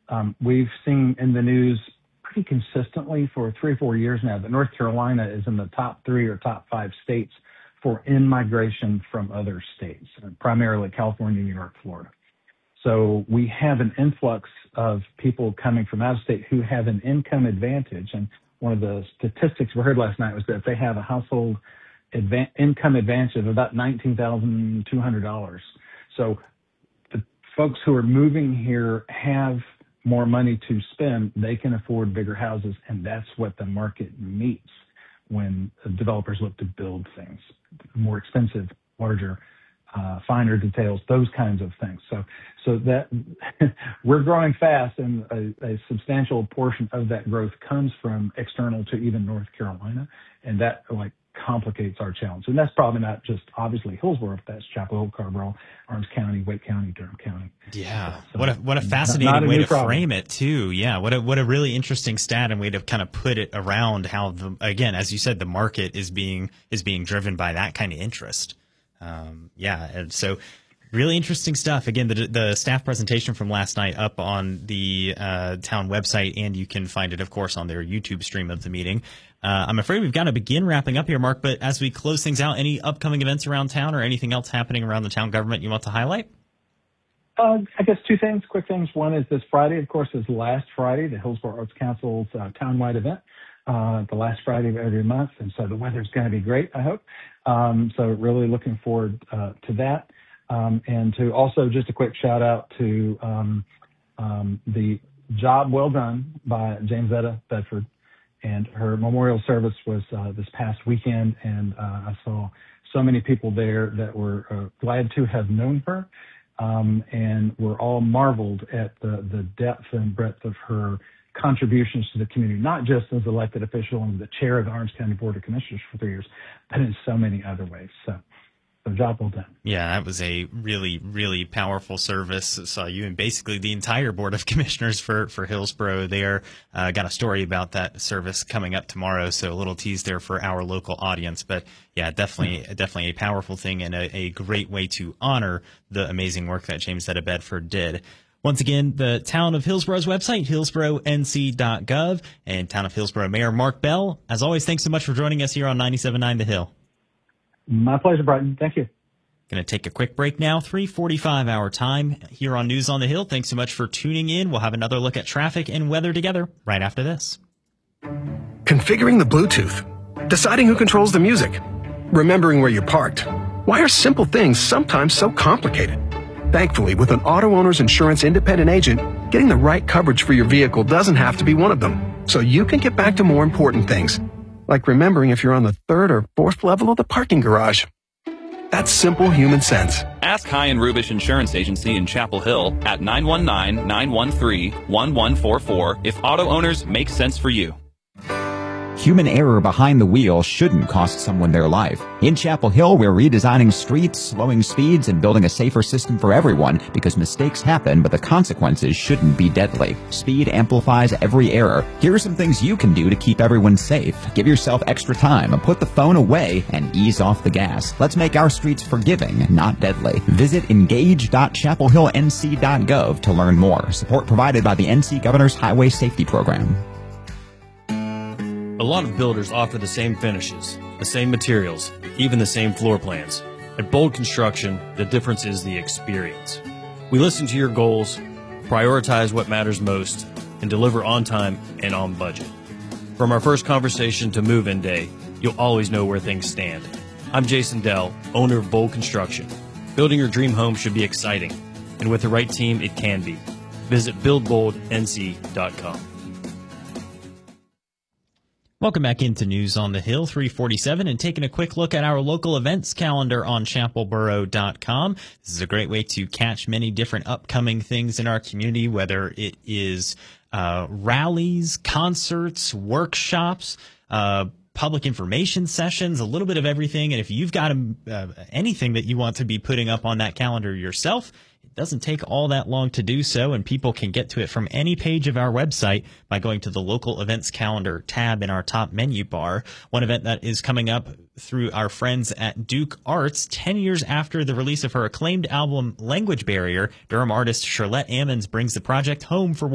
We've seen in the news pretty consistently for 3 or 4 years now that North Carolina is in the top 3 or top 5 states for in-migration from other states, primarily California, New York, Florida. So we have an influx of people coming from out of state who have an income advantage. And one of the statistics we heard last night was that they have a household income advantage of about $19,200. So the folks who are moving here have more money to spend. They can afford bigger houses, and that's what the market meets when developers look to build things, more expensive, larger, finer details, those kinds of things. So that we're growing fast, and a substantial portion of that growth comes from external to even North Carolina, and that complicates our challenge. And that's probably not just obviously Hillsborough, but that's Chapel Hill, Carrboro, Orange County, Wake County, Durham County. Yeah. So what a fascinating way to frame it too. Yeah. What a really interesting stat and way to kind of put it around how again, as you said, the market is being driven by that kind of interest. And so really interesting stuff. Again, the staff presentation from last night up on the town website, and you can find it, of course, on their YouTube stream of the meeting. I'm afraid we've got to begin wrapping up here, Mark, but as we close things out, any upcoming events around town or anything else happening around the town government you want to highlight? I guess 2 things, quick things. One is this Friday, of course, is last Friday, the Hillsborough Arts Council's townwide event, the last Friday of every month. And so the weather's going to be great, I hope. So really looking forward to that. And to also just a quick shout out to the job well done by Jamesetta Bedford. And her memorial service was this past weekend, and I saw so many people there that were glad to have known her, and were all marveled at the depth and breadth of her contributions to the community, not just as elected official and the chair of the Orange County Board of Commissioners for 3 years, but in so many other ways. So job well done. Yeah, that was a really, really powerful service. Saw you and basically the entire Board of Commissioners for Hillsborough there. Got a story about that service coming up tomorrow, so a little tease there for our local audience. But yeah, definitely a powerful thing and a great way to honor the amazing work that Jamesetta Bedford did. Once again, the Town of Hillsborough's website, hillsboroughNC.gov, and Town of Hillsborough Mayor Mark Bell. As always, thanks so much for joining us here on 97.9 The Hill. My pleasure, Brighton. Thank you. Going to take a quick break now, 3:45 our time here on News on the Hill. Thanks so much for tuning in. We'll have another look at traffic and weather together right after this. Configuring the Bluetooth, deciding who controls the music, remembering where you parked. Why are simple things sometimes so complicated? Thankfully, with an auto owner's insurance independent agent, getting the right coverage for your vehicle doesn't have to be one of them. So you can get back to more important things, like remembering if you're on the 3rd or 4th level of the parking garage. That's simple human sense. Ask High and Rubish Insurance Agency in Chapel Hill at 919-913-1144 if auto owners make sense for you. Human error behind the wheel shouldn't cost someone their life. In Chapel Hill, we're redesigning streets, slowing speeds, and building a safer system for everyone because mistakes happen, but the consequences shouldn't be deadly. Speed amplifies every error. Here are some things you can do to keep everyone safe. Give yourself extra time and put the phone away and ease off the gas. Let's make our streets forgiving, not deadly. Visit engage.chapelhillnc.gov to learn more. Support provided by the NC Governor's Highway Safety Program. A lot of builders offer the same finishes, the same materials, even the same floor plans. At Bold Construction, the difference is the experience. We listen to your goals, prioritize what matters most, and deliver on time and on budget. From our first conversation to move-in day, you'll always know where things stand. I'm Jason Dell, owner of Bold Construction. Building your dream home should be exciting, and with the right team, it can be. Visit buildboldnc.com. Welcome back into News on the Hill, 347, and taking a quick look at our local events calendar on chapelboro.com. This is a great way to catch many different upcoming things in our community, whether it is rallies, concerts, workshops, public information sessions, a little bit of everything. And if you've got anything that you want to be putting up on that calendar yourself, it doesn't take all that long to do so, and people can get to it from any page of our website by going to the local events calendar tab in our top menu bar. One event that is coming up through our friends at Duke Arts, 10 years after the release of her acclaimed album Language Barrier, Durham artist Charlotte Ammons brings the project home for